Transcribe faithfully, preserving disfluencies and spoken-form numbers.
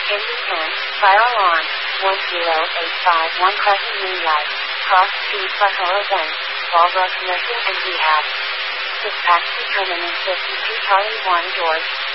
Indy ten, fire alarm, one zero eight five one Crescent Moonlight, cross speed Buffalo event, Walbrook Nursing and Rehab. Dispatch determinant fifty-two Charlie one George,